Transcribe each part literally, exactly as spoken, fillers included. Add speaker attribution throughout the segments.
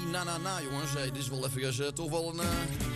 Speaker 1: Na Na Na, jongens. Hey, dit is wel even uh, toch wel een... Uh,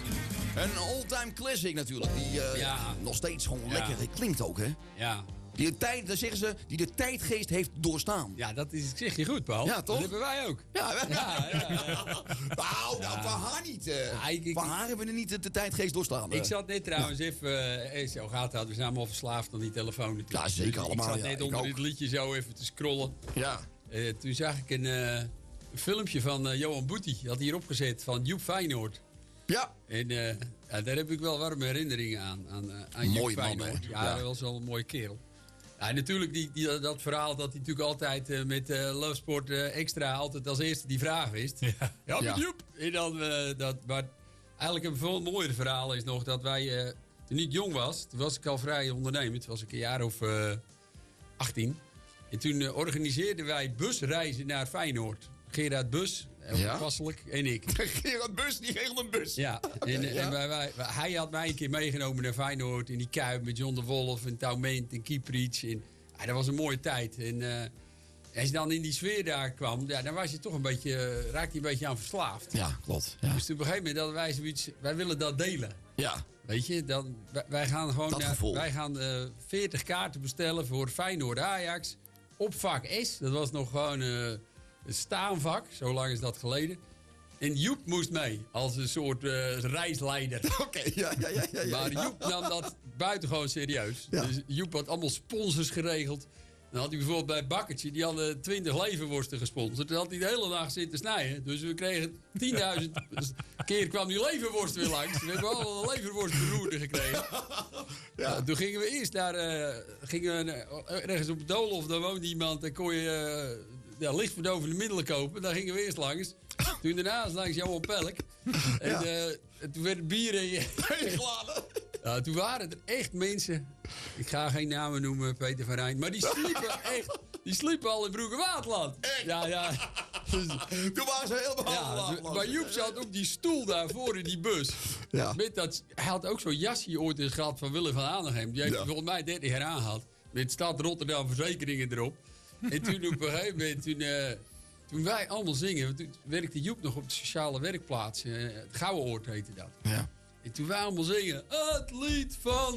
Speaker 1: een all-time classic natuurlijk. Die uh, ja. nog steeds gewoon ja. lekker klinkt ook, hè?
Speaker 2: Ja.
Speaker 1: Die de tijd, dan zeggen ze, die de tijdgeest heeft doorstaan.
Speaker 2: Ja, dat is, zeg je goed, Paul.
Speaker 1: Ja, toch?
Speaker 2: Dat hebben wij ook.
Speaker 1: Ja, ja,
Speaker 2: ja. ja, ja.
Speaker 1: Nou, nou, van haar niet. Uh, ja, ik, ik, van haar hebben we niet de, de tijdgeest doorstaan.
Speaker 2: Ik zat net trouwens ja. even, uh, zo gaat dat, we zijn allemaal verslaafd aan die telefoon natuurlijk.
Speaker 1: Ja, zeker
Speaker 2: dus
Speaker 1: allemaal.
Speaker 2: Ik zat
Speaker 1: ja,
Speaker 2: net onder dit liedje zo even te scrollen.
Speaker 1: Ja.
Speaker 2: Uh, toen zag ik een, uh, een filmpje van uh, Johan Boetie, had hij hierop gezet, van Joep Feyenoord.
Speaker 1: Ja.
Speaker 2: En uh, ja, daar heb ik wel warme herinneringen aan, aan, uh, aan Joep
Speaker 1: Mooi
Speaker 2: Feyenoord.
Speaker 1: man,
Speaker 2: ja, ja, dat was wel een mooie kerel. Ja, natuurlijk die, die, dat verhaal dat hij natuurlijk altijd uh, met uh, Love Sport uh, Extra altijd als eerste die vraag wist. Ja, ja met ja. Joep. En dan, uh, dat, maar eigenlijk een veel mooier verhaal is nog dat wij, uh, toen ik jong was, toen was ik al vrij ondernemend. Toen was ik een jaar of uh, achttien. En toen uh, organiseerden wij busreizen naar Feyenoord. Gerard Bus,
Speaker 1: ja.
Speaker 2: passelijk, en ik.
Speaker 1: Gerard Bus, die regelde een bus.
Speaker 2: Ja, en, ja. en wij, wij, hij had mij een keer meegenomen naar Feyenoord in die Kuip met John de Wolf en Taument en Kieprits. En ja, dat was een mooie tijd. En uh, als je dan in die sfeer daar kwam, ja, dan was je toch een beetje, raakte je een beetje aan verslaafd.
Speaker 1: Ja, klopt. Ja.
Speaker 2: Dus op een gegeven moment hadden wij zoiets, wij willen dat delen.
Speaker 1: Ja.
Speaker 2: Weet je, dan, wij gaan gewoon naar, wij gaan uh, veertig kaarten bestellen voor Feyenoord Ajax op vak S. Dat was nog gewoon uh, een staanvak, zo lang is dat geleden. En Joep moest mee, als een soort uh, reisleider.
Speaker 1: Oké, okay, ja, ja, ja, ja.
Speaker 2: Maar Joep nam dat buitengewoon serieus. Ja. Dus Joep had allemaal sponsors geregeld. Dan had hij bijvoorbeeld bij Bakkertje, die hadden twintig leverworsten gesponsord. Dan had hij de hele dag zitten snijden. Dus we kregen tienduizend keer kwam die leverworst weer langs. We hebben al een leverworstberoerde gekregen. Ja. Nou, toen gingen we eerst naar, uh, gingen we, uh, ergens op Doolhof, daar woonde iemand. Daar kon je uh, ja, lichtverdovende middelen kopen. Daar gingen we eerst langs. Toen daarnaast langs Johan Pelk. En ja. uh, toen werd het bier in je
Speaker 1: geladen.
Speaker 2: Nou, toen waren er echt mensen. Ik ga geen namen noemen, Peter van Rijn. Maar die sliepen echt. Die sliepen al in Broek en Waterland.
Speaker 1: Echt?
Speaker 2: Ja, ja.
Speaker 1: Dus, toen waren ze helemaal
Speaker 2: ja, toen, maar Joep zat op die stoel daar voor in die bus. Ja. Met dat, hij had ook zo'n jasje ooit eens gehad van Willem van Hanegem. Die heeft ja. volgens mij dertig jaar aangehad. Met Stad Rotterdam verzekeringen erop. En toen op een gegeven moment, toen, uh, toen wij allemaal zingen. Toen werkte Joep nog op de sociale werkplaats. Uh, het Gouwenoord heette dat.
Speaker 1: Ja.
Speaker 2: En toen wij allemaal zingen, het lied van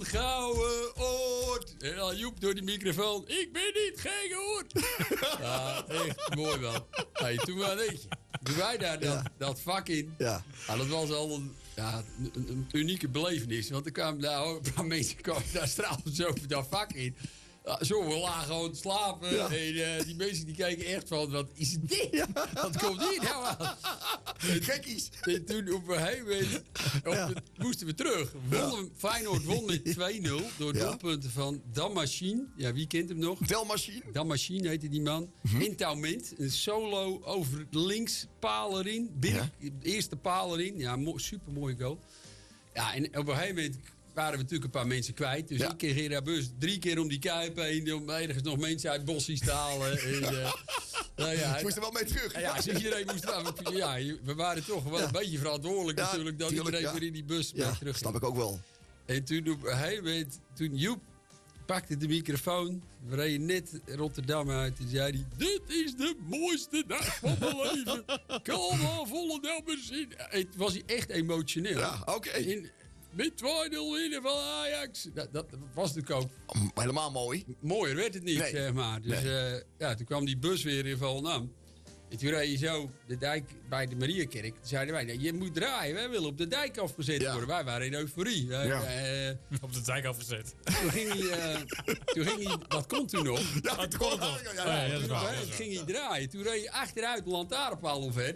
Speaker 2: Gouwenoord. En dan Joep door die microfoon, ik ben niet gek gehoord. Ja, echt mooi wel. Hey, toen, wij, toen wij daar dat, ja. dat vak in,
Speaker 1: ja.
Speaker 2: Nou, dat was al een, ja, een, een unieke belevenis. Want er kwamen daar een paar mensen kwamen daar straalden zo dat vak in. Ja, zo, we lagen gewoon te slapen. Ja. En uh, die mensen die kijken echt van, wat is dit? Ja. Wat komt hier nou aan?
Speaker 1: Gekkies.
Speaker 2: En toen op een gegeven moment ja. de, moesten we terug. Wonnen, ja. Feyenoord won met twee nul door ja. doelpunten van Dammachine. Ja, wie kent hem nog?
Speaker 1: Dammachine.
Speaker 2: Dammachine heette die man. Mm-hmm. In Taument. Een solo over links, paal erin. Binnen, ja. De eerste paal erin. Ja, mo- super mooie goal. Ja, en op een gegeven moment waren we natuurlijk een paar mensen kwijt. Dus ja. ik kreeg Gerard Bus drie keer om die Kuip heen. Om ergens nog mensen uit Bossies te halen. En, uh, nou ja,
Speaker 1: je moest er wel mee terug.
Speaker 2: Ja, dus iedereen moest wel. Ja, we waren toch wel ja. een beetje verantwoordelijk ja, natuurlijk. Dat tuurlijk, iedereen ja. weer in die bus ja, mee terug.
Speaker 1: Snap ik ook wel.
Speaker 2: En toen op een gegeven moment, toen Joep pakte de microfoon. We reden net Rotterdam uit. En zei hij, dit is de mooiste dag van mijn leven. Kom maar, Vollendammers in. En was hij echt emotioneel.
Speaker 1: Ja, oké. Okay.
Speaker 2: Met twee nul winnen van Ajax. Dat, dat was natuurlijk ook
Speaker 1: helemaal mooi.
Speaker 2: Mooier werd het niet, nee. zeg maar. Dus nee. uh, ja, toen kwam die bus weer in Volendam. En toen reed je zo de dijk bij de Mariakerk. Toen zeiden wij, nee, je moet draaien. Wij willen op de dijk afgezet ja. worden. Wij waren in euforie. Wij,
Speaker 3: ja. uh, op de dijk afgezet.
Speaker 2: Toen ging hij, uh, toen ging hij, dat komt toen nog.
Speaker 1: Ja, dat
Speaker 3: oh,
Speaker 1: kon het nog.
Speaker 3: Ja, ja, ja,
Speaker 2: toen ja, ging hij draaien. Toen reed je achteruit de lantaarnpaal omver.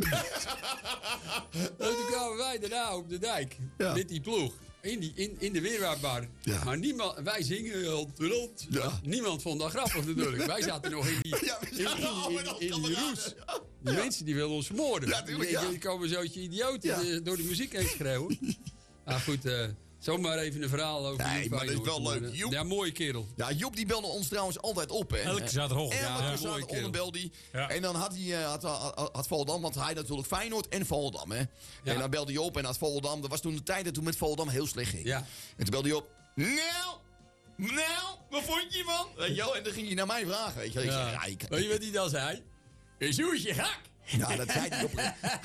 Speaker 2: En toen kwamen wij daarna op de dijk. Ja. Met die ploeg. In, die, in, in de weerwaartbar. Ja. Maar niemand, wij zingen rond, rond. Ja. Niemand vond dat grappig natuurlijk. Wij zaten nog in die, ja, in, in, in, in, in die roes. Die ja. mensen die wilden ons vermoorden. Ja, die, ja. die komen zo'n idioten ja. door de muziek heen schreeuwen. Maar goed, uh, zomaar even een verhaal over
Speaker 1: nee,
Speaker 2: Joep.
Speaker 1: Maar dat is wel leuk.
Speaker 2: Joep, ja, mooie kerel.
Speaker 1: Ja, Joep die belde ons trouwens altijd op. Hè.
Speaker 3: Elke zaterdag.
Speaker 1: Elke
Speaker 3: ja,
Speaker 1: zaterdag belde hij. Ja. En dan had hij had, had, had Volendam, want hij natuurlijk Feyenoord en Volendam. Hè. Ja. En dan belde hij op en had Volendam. Dat was toen de tijd dat toen met Volendam heel slecht ging. Ja. En toen belde hij op. Nou, nou, wat vond je van? Weet je wel? En dan ging hij naar mij vragen. Weet je,
Speaker 2: ja.
Speaker 1: ik zeg, ja, ik,
Speaker 2: weet je wat hij dan zei? Een zoetje gak.
Speaker 1: Ja, dat zei hij op. Hij, hij,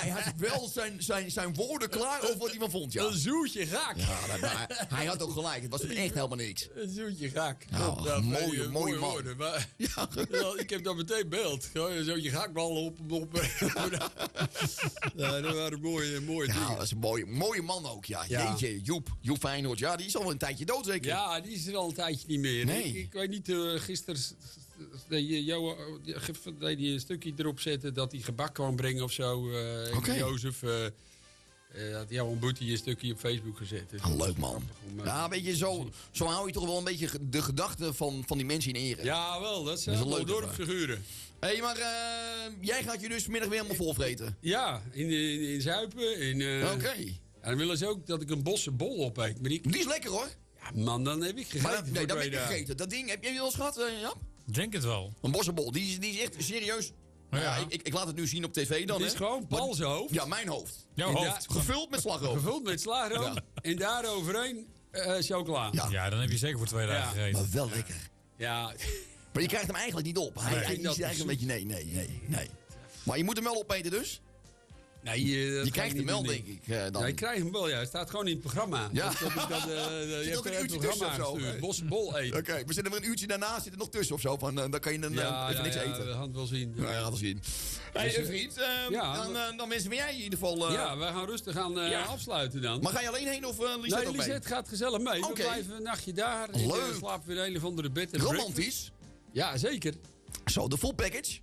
Speaker 1: hij had wel zijn, zijn, zijn woorden klaar over wat hij van vond, ja.
Speaker 2: Een zoetje gak.
Speaker 1: Ja, dat, maar hij had ook gelijk. Het was toen echt helemaal niks.
Speaker 2: Een zoetje gak.
Speaker 1: Nou,
Speaker 2: Ja,
Speaker 1: mooie,
Speaker 2: mooie,
Speaker 1: mooie man.
Speaker 2: woorden, maar,
Speaker 1: Ja.
Speaker 2: ja, ik heb dan meteen beeld. Gewoon een zootje gakbal op. op ja, dat waren mooie, mooie
Speaker 1: Ja,
Speaker 2: dingen.
Speaker 1: dat is een mooie, mooie man ook, ja.
Speaker 2: Ja.
Speaker 1: Jeetje, Joep. Joep Feyenoord. Ja, die is al wel een tijdje dood, zeker?
Speaker 2: Ja, die is er al een tijdje niet meer.
Speaker 1: Nee.
Speaker 2: Ik, ik weet niet, uh, gisteren deed jou deed hij een stukje erop zetten dat hij gebak kwam brengen of zo. Uh,
Speaker 1: Oké.
Speaker 2: Jozef uh, uh, had jouw Boetie een stukje op Facebook gezet. Dus
Speaker 1: Ah, leuk man.
Speaker 2: om, uh,
Speaker 1: Ja, weet je, zo, zo hou je toch wel een beetje de gedachten van, van die mensen in ere.
Speaker 2: Ja, wel. Dat zijn
Speaker 1: Dat is een
Speaker 2: wel
Speaker 1: leuke
Speaker 2: dorpsfiguren.
Speaker 1: Hé, hey, maar uh, jij gaat je dus vanmiddag weer helemaal volvreten?
Speaker 2: Ja, in, in, in Zuipen. In, uh,
Speaker 1: Oké.
Speaker 2: En dan willen ze ook dat ik een bosse bol opeet. Maar ik,
Speaker 1: Die is lekker hoor.
Speaker 2: ja, man, dan heb ik gegeten.
Speaker 1: Maar, nee,
Speaker 2: voor
Speaker 1: dat heb
Speaker 2: twee
Speaker 1: ik
Speaker 2: dagen.
Speaker 1: gegeten. Dat ding, heb jij die wel eens gehad, uh, Jap?
Speaker 3: Denk het wel.
Speaker 1: Een bossenbol. Die, is- die is echt serieus. Nou ja,
Speaker 3: Ja.
Speaker 1: ik, ik, ik laat het nu zien op tv dan.
Speaker 2: Het is
Speaker 1: hè.
Speaker 2: gewoon Paul zijn hoofd.
Speaker 1: Ja, mijn hoofd.
Speaker 3: Jouw
Speaker 2: En
Speaker 3: hoofd.
Speaker 2: daar-
Speaker 1: Gevuld met slagroom.
Speaker 2: Gevuld met slagroom.
Speaker 1: Ja.
Speaker 2: En daar overheen uh, chocola.
Speaker 1: Ja.
Speaker 3: Ja, dan heb je zeker voor twee dagen
Speaker 2: Ja.
Speaker 3: gegeten.
Speaker 1: Maar wel lekker.
Speaker 2: Ja,
Speaker 1: Maar je krijgt hem eigenlijk niet op. Hij,
Speaker 3: Nee.
Speaker 1: hij
Speaker 2: Ik vind
Speaker 1: is
Speaker 2: dat
Speaker 1: eigenlijk een beetje... Nee, nee, nee, nee. Maar je moet hem wel opeten dus.
Speaker 2: nee, uh, dat
Speaker 1: Je
Speaker 2: ga
Speaker 1: krijgt
Speaker 2: ik
Speaker 1: hem
Speaker 2: niet
Speaker 1: wel,
Speaker 2: doen,
Speaker 1: denk
Speaker 2: nee.
Speaker 1: ik. uh, dan.
Speaker 2: Ja, ik krijg hem wel, ja. Hij staat gewoon in het programma.
Speaker 1: Ja.
Speaker 2: Dat, dat ik dat, uh, je
Speaker 1: Zit
Speaker 2: hebt
Speaker 1: ook een
Speaker 2: er
Speaker 1: uurtje
Speaker 2: het
Speaker 1: tussen
Speaker 2: programma
Speaker 1: of zo,
Speaker 2: gestuurd.
Speaker 1: hè?
Speaker 2: Bossenbol eten.
Speaker 1: Oké, we zitten er een uurtje daarna, zit er nog tussen of zo. Van, uh, dan kan je een, uh,
Speaker 2: Ja,
Speaker 1: even
Speaker 2: ja,
Speaker 1: niks
Speaker 2: ja,
Speaker 1: eten.
Speaker 2: we gaan het wel zien.
Speaker 1: Nou ja, laten we zien. Hé,
Speaker 2: Dus,
Speaker 1: hey,
Speaker 2: uh,
Speaker 1: vriend. Uh,
Speaker 2: ja,
Speaker 1: dan, uh, dan wensen we jij in ieder geval... Uh,
Speaker 2: Ja, wij gaan rustig gaan uh,
Speaker 1: Ja.
Speaker 2: afsluiten dan.
Speaker 1: Maar ga je alleen heen of uh, Lisette
Speaker 2: nee,
Speaker 1: ook mee?
Speaker 2: Lisette gaat gezellig mee. We
Speaker 1: Oké.
Speaker 2: blijven een nachtje daar. En, uh,
Speaker 1: Leuk.
Speaker 2: slapen we in een of andere bed. en breakfast.
Speaker 1: Romantisch.
Speaker 2: Ja, zeker.
Speaker 1: Zo, de full package.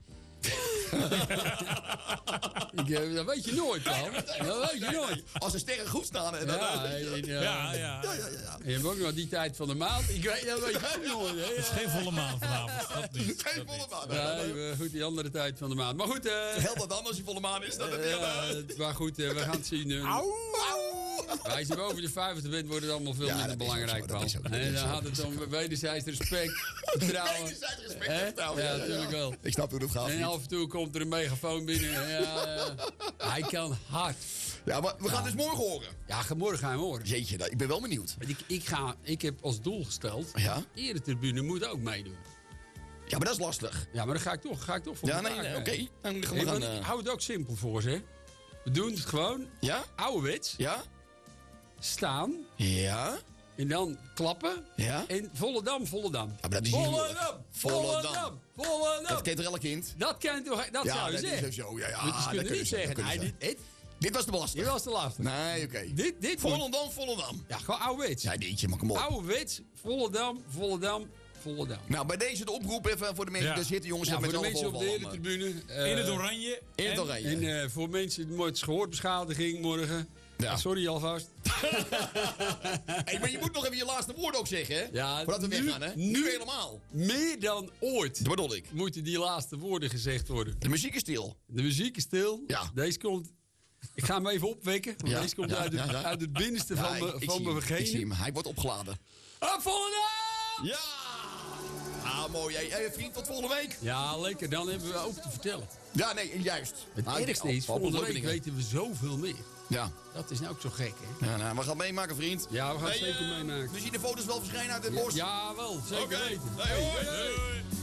Speaker 2: Ik, uh, dat weet je nooit, Paul. Dat weet je nooit.
Speaker 1: Als de sterren goed staan. En dan,
Speaker 2: Ja, en, uh,
Speaker 3: Ja, ja.
Speaker 1: ja, ja, ja.
Speaker 2: en je hebt ook nog die tijd van de maand. Ik weet, dat weet je ook nooit. Hè?
Speaker 3: Het is geen volle maan vanavond. Dat niet.
Speaker 1: Geen
Speaker 3: Dat
Speaker 1: volle
Speaker 3: niet.
Speaker 1: maan.
Speaker 2: Nee, uh, goed, die andere tijd van de maand. Maar goed, uh,
Speaker 1: Helpt dat dan als je volle maan is? Dan heb je,
Speaker 2: uh, maar goed, uh, we gaan het zien. Uh, Maar als je boven de vijftig bent, wordt het allemaal veel
Speaker 1: Ja,
Speaker 2: minder
Speaker 1: dat is ook
Speaker 2: belangrijk,
Speaker 1: zo, dat
Speaker 2: Paul.
Speaker 1: is ook- dat
Speaker 2: En
Speaker 1: is
Speaker 2: dan
Speaker 1: ook-
Speaker 2: gaat het om wederzijds respect, vertrouwen.
Speaker 1: Wederzijds respect
Speaker 2: Hè?
Speaker 1: en vertrouwen,
Speaker 2: Ja,
Speaker 1: ja, ja,
Speaker 2: natuurlijk
Speaker 1: ja.
Speaker 2: wel.
Speaker 1: Ik snap hoe dat gaat.
Speaker 2: En
Speaker 1: vriend.
Speaker 2: af en toe komt er een megafoon binnen. Ja, ja. Hij kan hard.
Speaker 1: Ja, maar we gaan dus morgen horen.
Speaker 2: Ja, morgen gaan we horen.
Speaker 1: Jeetje, nou, ik ben wel benieuwd.
Speaker 2: Ik, ik, ga, ik heb als doel gesteld,
Speaker 1: Ja?
Speaker 2: Eretribune moet ook meedoen.
Speaker 1: Ja, maar dat is lastig.
Speaker 2: Ja, maar dan ga ik toch, ga ik toch voor
Speaker 1: Ja, nee,
Speaker 2: elkaar
Speaker 1: nee, oké.
Speaker 2: krijgen.
Speaker 1: Dan gaan we
Speaker 2: Nee,
Speaker 1: gaan...
Speaker 2: want ik
Speaker 1: eh,
Speaker 2: hou het ook simpel voor ze. We doen het gewoon
Speaker 1: Ja?
Speaker 2: ouderwets,
Speaker 1: Ja?
Speaker 2: staan
Speaker 1: Ja?
Speaker 2: en dan klappen.
Speaker 1: Ja?
Speaker 2: En volle dam, volle dam.
Speaker 1: Ja, maar dat is hier-
Speaker 2: Volle dam,
Speaker 1: Volle
Speaker 2: volle
Speaker 1: dam.
Speaker 2: dam, volle dam.
Speaker 1: Dat kent er elk kind.
Speaker 2: Dat kan toch, dat
Speaker 1: Ja,
Speaker 2: zou je
Speaker 1: dat is
Speaker 2: zeggen.
Speaker 1: ook zo. Ja, ja,
Speaker 2: Want je
Speaker 1: dat
Speaker 2: kunt
Speaker 1: kunnen
Speaker 2: niet
Speaker 1: ze, dat
Speaker 2: zeggen,
Speaker 1: kunnen
Speaker 2: nee,
Speaker 1: ze.
Speaker 2: dit, dit,
Speaker 1: Dit was de
Speaker 2: dit
Speaker 1: belasting.
Speaker 2: was de laatste.
Speaker 1: Nee, oké.
Speaker 2: Dit, dit moet,
Speaker 1: Volendam, Volendam.
Speaker 2: ja, gewoon ouderwets.
Speaker 1: Ja, dietje, maar kom op.
Speaker 2: Ouderwets, volle dam, volle dam, volle dam.
Speaker 1: Nou, bij deze de oproep even voor de mensen
Speaker 3: Ja.
Speaker 1: die daar zitten, jongens.
Speaker 2: Ja,
Speaker 1: met
Speaker 2: voor de
Speaker 1: z'n allen
Speaker 2: mensen op de
Speaker 1: Volendam,
Speaker 2: Eretribune. eh,
Speaker 3: In het oranje.
Speaker 1: In het
Speaker 3: en-
Speaker 1: oranje.
Speaker 2: En eh, voor mensen die nooit gehoorbeschadiging morgen.
Speaker 1: Ja.
Speaker 2: Ah, sorry alvast.
Speaker 1: Hey, maar je moet nog even je laatste woord ook zeggen, hè?
Speaker 2: Ja,
Speaker 1: Voordat we
Speaker 2: nu-
Speaker 1: weggaan, hè?
Speaker 2: nu-
Speaker 1: Nu helemaal.
Speaker 2: Meer dan ooit
Speaker 1: Dat bedoel ik.
Speaker 2: moeten die laatste woorden gezegd worden.
Speaker 1: De muziek is stil.
Speaker 2: De muziek is stil.
Speaker 1: Ja.
Speaker 2: Deze komt... Ik ga hem even opwekken. Want
Speaker 1: Ja,
Speaker 2: deze komt
Speaker 1: ja,
Speaker 2: uit, het,
Speaker 1: ja, ja.
Speaker 2: uit het binnenste
Speaker 1: Ja,
Speaker 2: van
Speaker 1: ik-
Speaker 2: me-
Speaker 1: ik
Speaker 2: van
Speaker 1: zie
Speaker 2: mijn
Speaker 1: hem. Ik zie
Speaker 2: vergenen.
Speaker 1: hem. Hij wordt opgeladen.
Speaker 2: Ah, Volendam!
Speaker 1: Ja! Ah, mooi. Hey, hey, vriend, tot volgende week.
Speaker 2: Ja, lekker. Dan hebben we ook te vertellen.
Speaker 1: Ja, nee, juist.
Speaker 2: Het
Speaker 1: Ah, ik-
Speaker 2: ergste
Speaker 1: oh,
Speaker 2: is,
Speaker 1: oh,
Speaker 2: volgende
Speaker 1: leuke
Speaker 2: week
Speaker 1: dingen.
Speaker 2: weten we zoveel meer.
Speaker 1: Ja.
Speaker 2: Dat is nou ook zo gek, hè?
Speaker 1: Ja, nou, we gaan het meemaken, vriend.
Speaker 2: Ja, we gaan het
Speaker 1: Hey,
Speaker 2: zeker
Speaker 1: eh,
Speaker 2: meemaken.
Speaker 1: We zien de foto's wel verschijnen uit het bos.
Speaker 2: Ja, wel. Zeker
Speaker 1: Oké.
Speaker 2: weten.
Speaker 1: Hey, hoi.
Speaker 2: Hey, hey.